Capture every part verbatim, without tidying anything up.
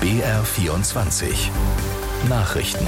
B R vierundzwanzig Nachrichten.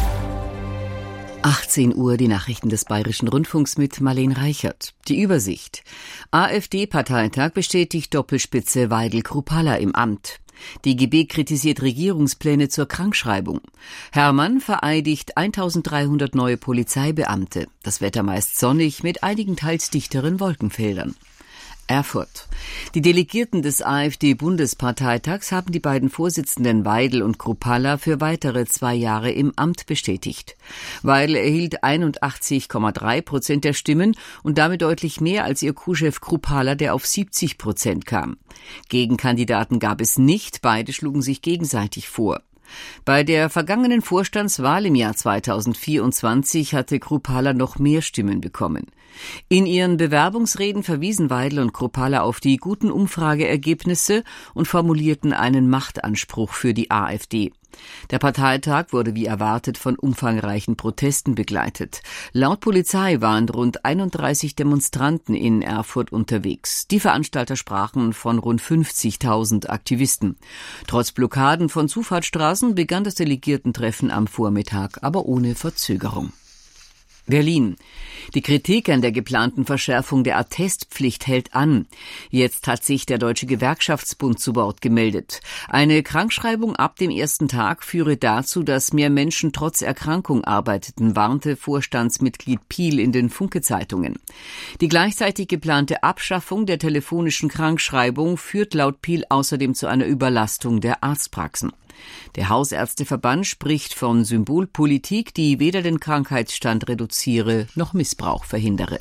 achtzehn Uhr, die Nachrichten des Bayerischen Rundfunks mit Marlene Reichert. Die Übersicht. AfD-Parteitag bestätigt Doppelspitze Weidel-Kruppalla im Amt. D G B kritisiert Regierungspläne zur Krankschreibung. Hermann vereidigt eintausenddreihundert neue Polizeibeamte. Das Wetter meist sonnig mit einigen teils dichteren Wolkenfeldern. Erfurt. Die Delegierten des AfD-Bundesparteitags haben die beiden Vorsitzenden Weidel und Kruppalla für weitere zwei Jahre im Amt bestätigt. Weidel erhielt einundachtzig Komma drei Prozent der Stimmen und damit deutlich mehr als ihr Co-Chef Kruppalla, der auf siebzig Prozent kam. Gegenkandidaten gab es nicht, beide schlugen sich gegenseitig vor. Bei der vergangenen Vorstandswahl im Jahr zweitausendvierundzwanzig hatte Kruppalla noch mehr Stimmen bekommen. In ihren Bewerbungsreden verwiesen Weidel und Kruppalla auf die guten Umfrageergebnisse und formulierten einen Machtanspruch für die AfD. Der Parteitag wurde wie erwartet von umfangreichen Protesten begleitet. Laut Polizei waren rund einunddreißig Demonstranten in Erfurt unterwegs. Die Veranstalter sprachen von rund fünfzigtausend Aktivisten. Trotz Blockaden von Zufahrtsstraßen begann das Delegiertentreffen am Vormittag, aber ohne Verzögerung. Berlin. Die Kritik an der geplanten Verschärfung der Attestpflicht hält an. Jetzt hat sich der Deutsche Gewerkschaftsbund zu Wort gemeldet. Eine Krankschreibung ab dem ersten Tag führe dazu, dass mehr Menschen trotz Erkrankung arbeiteten, warnte Vorstandsmitglied Piel in den Funke-Zeitungen. Die gleichzeitig geplante Abschaffung der telefonischen Krankschreibung führt laut Piel außerdem zu einer Überlastung der Arztpraxen. Der Hausärzteverband spricht von Symbolpolitik, die weder den Krankheitsstand reduziere noch Missbrauch verhindere.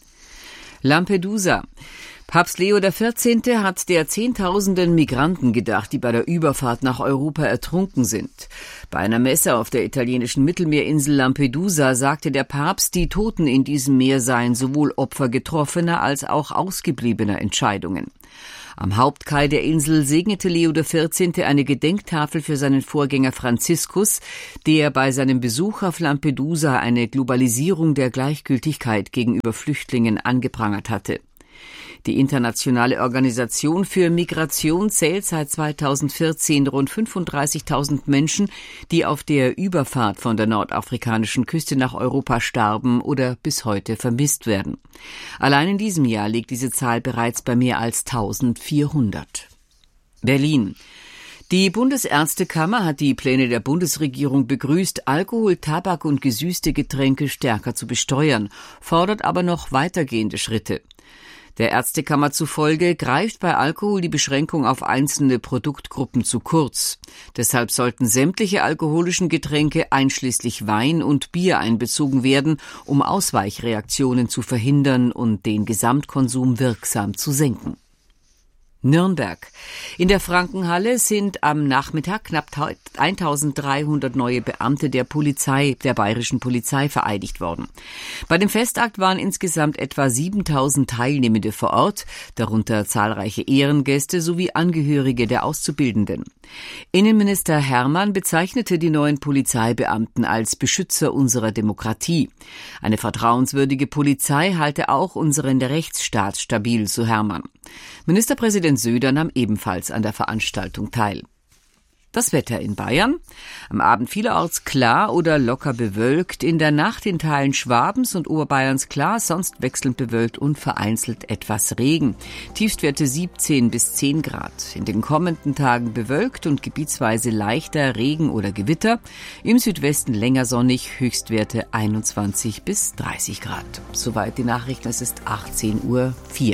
Lampedusa. Papst Leo der Vierzehnte hat der Zehntausenden Migranten gedacht, die bei der Überfahrt nach Europa ertrunken sind. Bei einer Messe auf der italienischen Mittelmeerinsel Lampedusa sagte der Papst, die Toten in diesem Meer seien sowohl Opfer getroffener als auch ausgebliebener Entscheidungen. Am Hauptkai der Insel segnete Leo der Vierzehnte eine Gedenktafel für seinen Vorgänger Franziskus, der bei seinem Besuch auf Lampedusa eine Globalisierung der Gleichgültigkeit gegenüber Flüchtlingen angeprangert hatte. Die internationale Organisation für Migration zählt seit zweitausendvierzehn rund fünfunddreißigtausend Menschen, die auf der Überfahrt von der nordafrikanischen Küste nach Europa starben oder bis heute vermisst werden. Allein in diesem Jahr liegt diese Zahl bereits bei mehr als eintausendvierhundert. Berlin. Die Bundesärztekammer hat die Pläne der Bundesregierung begrüßt, Alkohol, Tabak und gesüßte Getränke stärker zu besteuern, fordert aber noch weitergehende Schritte. Der Ärztekammer zufolge greift bei Alkohol die Beschränkung auf einzelne Produktgruppen zu kurz. Deshalb sollten sämtliche alkoholischen Getränke einschließlich Wein und Bier einbezogen werden, um Ausweichreaktionen zu verhindern und den Gesamtkonsum wirksam zu senken. Nürnberg. In der Frankenhalle sind am Nachmittag knapp eintausenddreihundert neue Beamte der Polizei, der bayerischen Polizei vereidigt worden. Bei dem Festakt waren insgesamt etwa siebentausend Teilnehmende vor Ort, darunter zahlreiche Ehrengäste sowie Angehörige der Auszubildenden. Innenminister Hermann bezeichnete die neuen Polizeibeamten als Beschützer unserer Demokratie. Eine vertrauenswürdige Polizei halte auch unseren Rechtsstaat stabil, so Hermann. Ministerpräsident Söder nahm ebenfalls an der Veranstaltung teil. Das Wetter in Bayern. Am Abend vielerorts klar oder locker bewölkt. In der Nacht in Teilen Schwabens und Oberbayerns klar, sonst wechselnd bewölkt und vereinzelt etwas Regen. Tiefstwerte siebzehn bis zehn Grad. In den kommenden Tagen bewölkt und gebietsweise leichter Regen oder Gewitter. Im Südwesten länger sonnig, Höchstwerte einundzwanzig bis dreißig Grad. Soweit die Nachrichten, es ist achtzehn Uhr vier.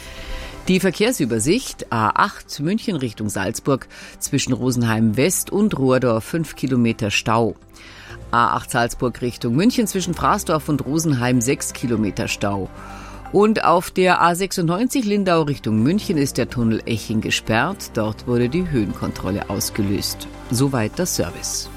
Die Verkehrsübersicht: A acht München Richtung Salzburg, zwischen Rosenheim West und Rohrdorf fünf Kilometer Stau. A acht Salzburg Richtung München, zwischen Fraßdorf und Rosenheim sechs Kilometer Stau. Und auf der A sechsundneunzig Lindau Richtung München ist der Tunnel Eching gesperrt. Dort wurde die Höhenkontrolle ausgelöst. Soweit das Service.